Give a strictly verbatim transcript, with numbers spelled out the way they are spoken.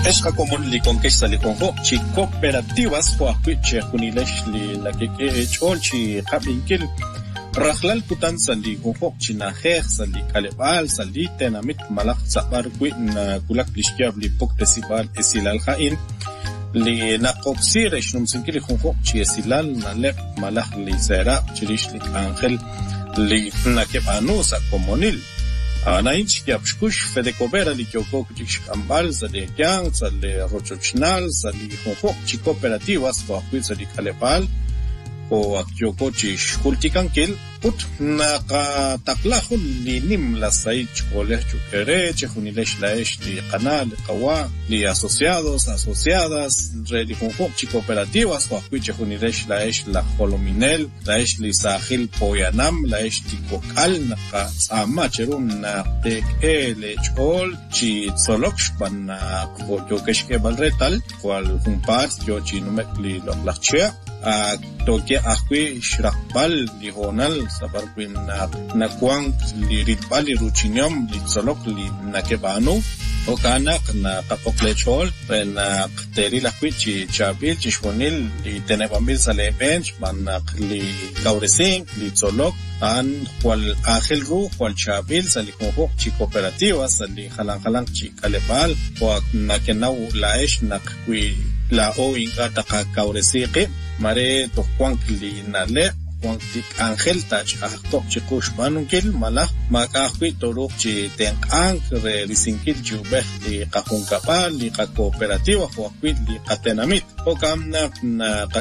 Esca común li conquista li conjo chi cooperativas huaquiche kunilesh li la que que chol chi qabinkil rahlal kutan sali conjo china her sali kalebal sali tenamit malak sabar kuin kulak lishkiab li poktesibal esilal khain li naqopsir eshnum sinkili conjo chi esilal nalep malak li zera chilish li angel li nakebanusa comunil Ana inch que abskush fede cobera li kyoko kuchik ambal za de kyang za le rochochnal za li honho chi cooperativas ko akwit li kalebal o akyoko chi shkultikankel put na ka taklahun li nim la sai chkoleh chukere chunilesh laesh li canal qawa li asociados asociadas re li honho chi cooperativas ko akwit chunilesh laesh la holominel laesh li sahil poyanam laesh ti kokal na ka sama cherun na te ele chol chi soloksh ban na ko yo keshke balretal kwal humpas yo chi numek li loklachia a toke akwi shrakbal li honal sabarkwin na nakwang li ritbal li ruchinyom li solok li nakebano o kanak na kapoklechol na teri la kwichi chabil chishonil li tenebamil sale bench ban li kauresing li solok an cual ángel ru cual chabil sali conjo chi cooperativa sali halan halan chi kalebal o na kenau laesh na kwi la o inga ta kauresiqi mare to kwankli na le kwankli ángel tach ahto chi kush banunkil mala makahwi toruk chi tenqan re lisinkil jubeh li qahunkapal li cooperativa o kwit li qatenamit o kamna na